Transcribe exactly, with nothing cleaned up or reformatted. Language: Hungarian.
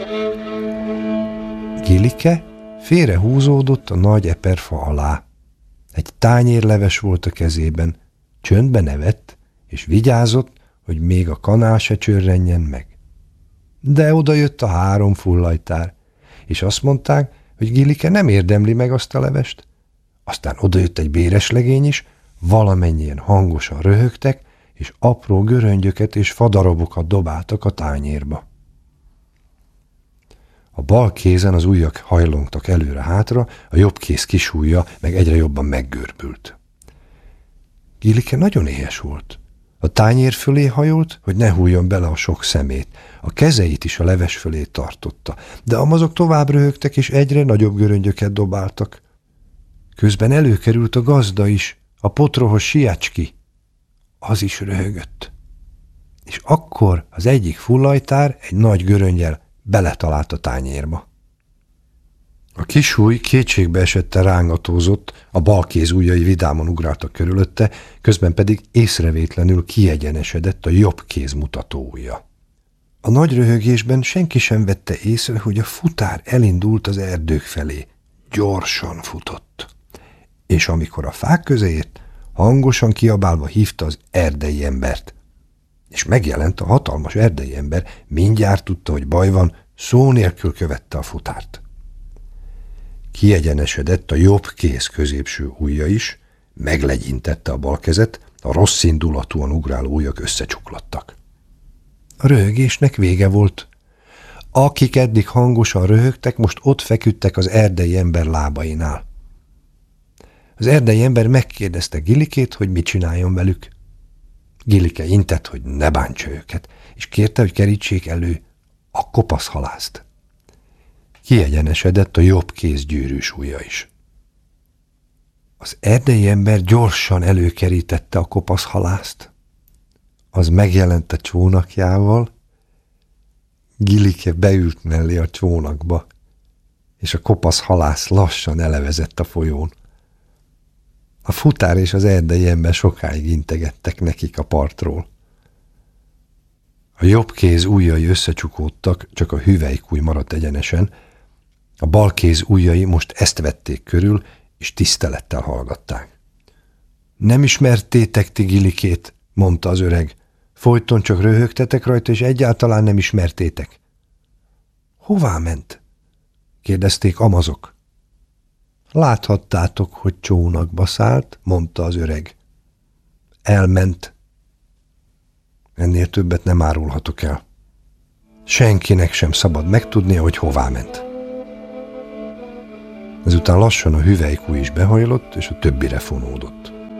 Gilike félrehúzódott a nagy eperfa alá. Egy tányérleves volt a kezében, csöndbe nevett, és vigyázott, hogy még a kanál se csörrenjen meg. De oda jött a három fullajtár, és azt mondták, hogy Gilike nem érdemli meg azt a levest. Aztán odajött egy béreslegény is, valamennyien hangosan röhögtek, és apró göröngyöket és fadarabokat dobáltak a tányérba. A bal kézen az ujjak hajlongtak előre-hátra, a jobb kéz kis ujja meg egyre jobban meggörbült. Gilike nagyon éhes volt. A tányér fölé hajolt, hogy ne hújjon bele a sok szemét. A kezeit is a leves fölé tartotta, de amazok tovább röhögtek, és egyre nagyobb göröngyöket dobáltak. Közben előkerült a gazda is, a potrohos Siácski. Az is röhögött. És akkor az egyik fullajtár egy nagy göröngyel beletalált a tányérba. A kisúj kétségbe esette rángatózott, a bal kéz ujjai vidáman ugráltak körülötte, közben pedig észrevétlenül kiegyenesedett a jobb kéz mutató ujja. A nagy röhögésben senki sem vette észre, hogy a futár elindult az erdők felé. Gyorsan futott. És amikor a fák közé ért, hangosan kiabálva hívta az erdei embert. És megjelent a hatalmas erdei ember, mindjárt tudta, hogy baj van, szó nélkül követte a futárt. Kiegyenesedett a jobb kéz középső ujja is, meglegyintette a bal kezet, a rossz indulatúan ugráló ujjak összecsuklattak. A röhögésnek vége volt. Akik eddig hangosan röhögtek, most ott feküdtek az erdei ember lábainál. Az erdei ember megkérdezte Gilikét, hogy mit csináljon velük. Gilike intett, hogy ne bántsa őket, és kérte, hogy kerítsék elő a kopaszhalászt. Kiegyenesedett a jobb kéz gyűrűs ujja is. Az erdei ember gyorsan előkerítette a kopaszhalászt. Az megjelent a csónakjával, Gilike beült mellé a csónakba, és a kopaszhalász lassan elevezett a folyón. A futár és az erdei ember sokáig integettek nekik a partról. A jobb kéz ujjai összecsukódtak, csak a hüvelykúj maradt egyenesen, a bal kéz ujjai most ezt vették körül, és tisztelettel hallgatták. Nem ismertétek ti Gilikét, mondta az öreg. Folyton csak röhögtetek rajta, és egyáltalán nem ismertétek. Hová ment? Kérdezték amazok. Láthattátok, hogy csónakba szállt, mondta az öreg. Elment. Ennél többet nem árulhatok el. Senkinek sem szabad megtudnia, hogy hová ment. Ezután lassan a hüvelykúj is behajlott, és a többire fonódott.